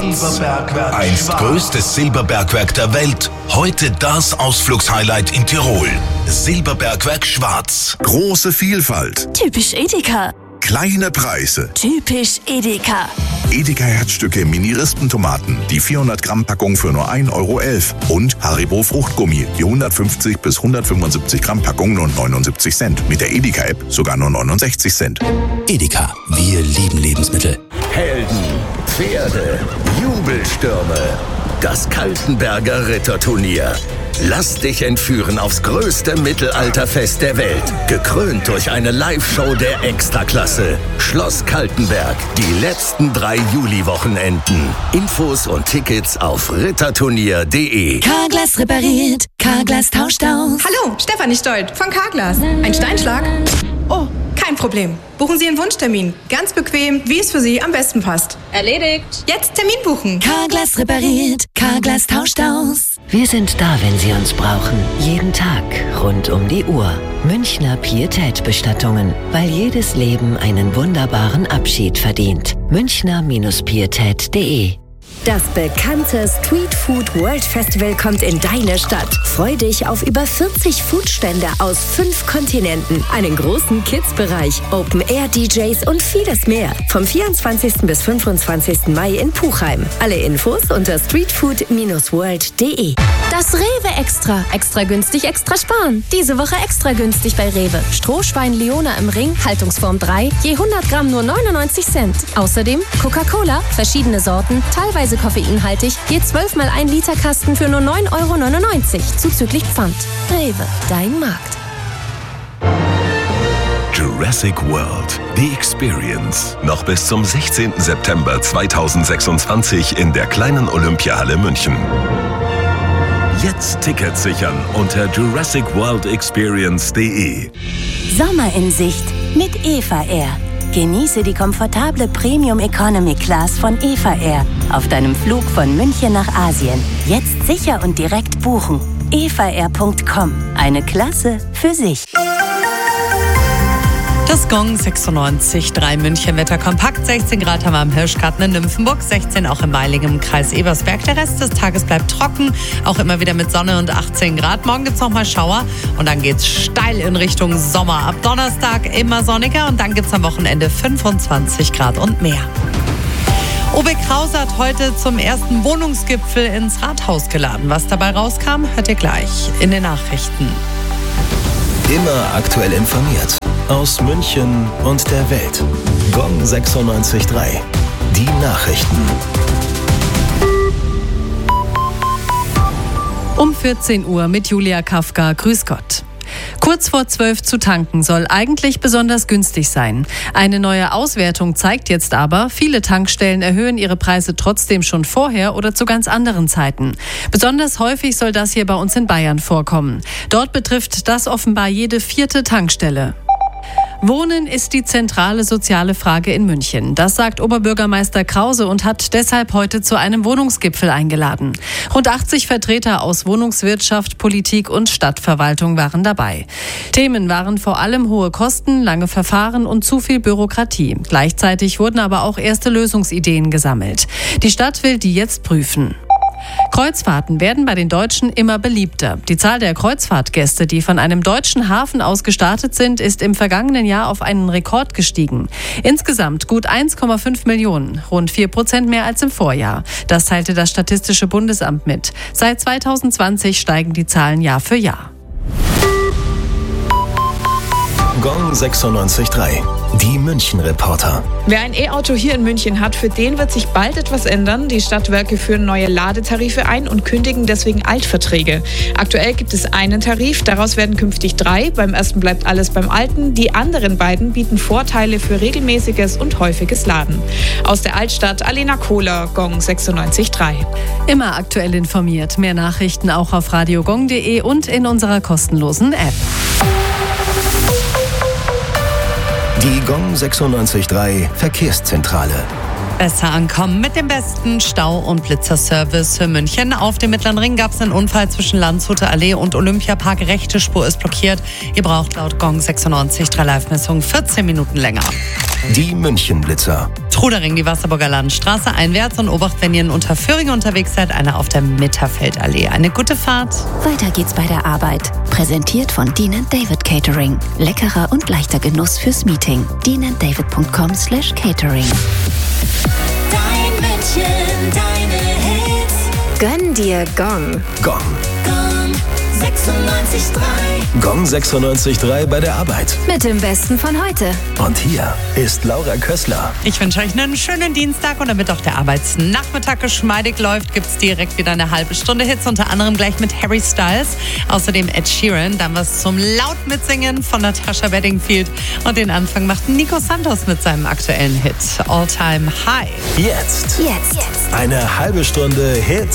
Schwarz. Einst größtes Silberbergwerk der Welt, heute das Ausflugshighlight in Tirol. Silberbergwerk Schwarz. Große Vielfalt. Typisch Edeka. Kleine Preise. Typisch Edeka. Edeka Herzstücke Mini-Rispentomaten, die 400 Gramm Packung für nur 1,11 Euro. Und Haribo Fruchtgummi, die 150 bis 175 Gramm Packung nur 79 Cent. Mit der Edeka-App sogar nur 69 Cent. Edeka, wir lieben Lebensmittel. Helden, Pferde, Jubelstürme. Das Kaltenberger Ritterturnier. Lass dich entführen aufs größte Mittelalterfest der Welt. Gekrönt durch eine Live-Show der Extraklasse. Schloss Kaltenberg. Die letzten 3 Juli-Wochenenden. Infos und Tickets auf ritterturnier.de. Carglass repariert. Carglass tauscht aus. Hallo, Stefanie Stolt von Carglass. Ein Steinschlag? Oh, kein Problem. Buchen Sie einen Wunschtermin. Ganz bequem, wie es für Sie am besten passt. Erledigt. Jetzt Termin buchen. Carglass repariert. Carglass tauscht aus. Wir sind da, wenn Sie uns brauchen. Jeden Tag, rund um die Uhr. Münchner Pietät-Bestattungen. Weil jedes Leben einen wunderbaren Abschied verdient. Münchner-pietät.de. Das bekannte Street Food World Festival kommt in deine Stadt. Freu dich auf über 40 Foodstände aus 5 Kontinenten, einen großen Kids-Bereich, Open-Air-DJs und vieles mehr. Vom 24. bis 25. Mai in Puchheim. Alle Infos unter streetfood-world.de. Das Rewe Extra. Extra günstig, extra sparen. Diese Woche extra günstig bei Rewe. Strohschwein Leona im Ring, Haltungsform 3, je 100 Gramm nur 99 Cent. Außerdem Coca-Cola, verschiedene Sorten, teilweise koffeinhaltig, je 12 mal 1 Liter Kasten für nur 9,99 Euro, zuzüglich Pfand. Rewe, dein Markt. Jurassic World, The Experience. Noch bis zum 16. September 2026 in der kleinen Olympiahalle München. Jetzt Tickets sichern unter jurassicworldexperience.de. Sommer in Sicht mit Eva Air. Genieße die komfortable Premium Economy Class von Eva Air auf deinem Flug von München nach Asien. Jetzt sicher und direkt buchen. evaair.com. Eine Klasse für sich. Das Gong 96,3 München Wetter kompakt. 16 Grad haben wir am Hirschgarten in Nymphenburg, 16 auch im Meiligen im Kreis Ebersberg. Der Rest des Tages bleibt trocken, auch immer wieder mit Sonne und 18 Grad. Morgen gibt's noch mal Schauer und dann geht's steil in Richtung Sommer. Ab Donnerstag immer sonniger und dann gibt's am Wochenende 25 Grad und mehr. Obe Krause hat heute zum ersten Wohnungsgipfel ins Rathaus geladen. Was dabei rauskam, hört ihr gleich in den Nachrichten. Immer aktuell informiert. Aus München und der Welt. Gong 96,3. Die Nachrichten. Um 14 Uhr mit Julia Kafka. Grüß Gott. Kurz vor 12 zu tanken soll eigentlich besonders günstig sein. Eine neue Auswertung zeigt jetzt aber, viele Tankstellen erhöhen ihre Preise trotzdem schon vorher oder zu ganz anderen Zeiten. Besonders häufig soll das hier bei uns in Bayern vorkommen. Dort betrifft das offenbar jede 4. Tankstelle. Wohnen ist die zentrale soziale Frage in München. Das sagt Oberbürgermeister Krause und hat deshalb heute zu einem Wohnungsgipfel eingeladen. Rund 80 Vertreter aus Wohnungswirtschaft, Politik und Stadtverwaltung waren dabei. Themen waren vor allem hohe Kosten, lange Verfahren und zu viel Bürokratie. Gleichzeitig wurden aber auch erste Lösungsideen gesammelt. Die Stadt will die jetzt prüfen. Kreuzfahrten werden bei den Deutschen immer beliebter. Die Zahl der Kreuzfahrtgäste, die von einem deutschen Hafen aus gestartet sind, ist im vergangenen Jahr auf einen Rekord gestiegen. Insgesamt gut 1,5 Millionen, rund 4% mehr als im Vorjahr. Das teilte das Statistische Bundesamt mit. Seit 2020 steigen die Zahlen Jahr für Jahr. Gong 96,3. Die München-Reporter. Wer ein E-Auto hier in München hat, für den wird sich bald etwas ändern. Die Stadtwerke führen neue Ladetarife ein und kündigen deswegen Altverträge. Aktuell gibt es einen Tarif, daraus werden künftig 3. Beim ersten bleibt alles beim Alten. Die anderen beiden bieten Vorteile für regelmäßiges und häufiges Laden. Aus der Altstadt, Alena Kohler, Gong 96,3. Immer aktuell informiert. Mehr Nachrichten auch auf radiogong.de und in unserer kostenlosen App. Die Gong 96,3 Verkehrszentrale. Besser ankommen mit dem besten Stau- und Blitzerservice für München. Auf dem Mittleren Ring gab es einen Unfall zwischen Landshuter Allee und Olympiapark. Rechte Spur ist blockiert. Ihr braucht laut Gong 96.3 Live-Messungen 14 Minuten länger. Die München-Blitzer. Trudering, die Wasserburger Landstraße einwärts und Obacht, wenn ihr in Unterföhring unterwegs seid, einer auf der Mitterfeldallee. Eine gute Fahrt. Weiter geht's bei der Arbeit. Präsentiert von Dean & David Catering. Leckerer und leichter Genuss fürs Meeting. deananddavid.com/catering. Dein München, deine Hits. Gönn dir Gong. Gong. Gong 96.3. Gong 96.3 bei der Arbeit. Mit dem Besten von heute. Und hier ist Laura Kössler. Ich wünsche euch einen schönen Dienstag und damit auch der Arbeitsnachmittag geschmeidig läuft, gibt es direkt wieder eine halbe Stunde Hits, unter anderem gleich mit Harry Styles, außerdem Ed Sheeran, dann was zum laut mitsingen von Natasha Bedingfield und den Anfang macht Nico Santos mit seinem aktuellen Hit All Time High. Jetzt. Eine halbe Stunde Hits